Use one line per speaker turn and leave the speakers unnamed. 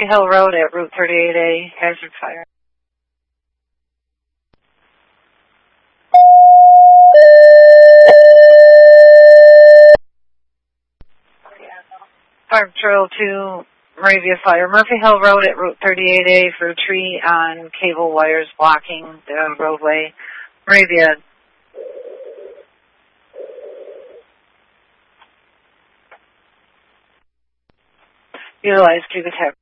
Murphy Hill Road at Route 38A, hazard fire. Fire Patrol to Moravia Fire. Murphy Hill Road at Route 38A for a tree on cable wires blocking the roadway. Moravia. Utilize Cuba Tech.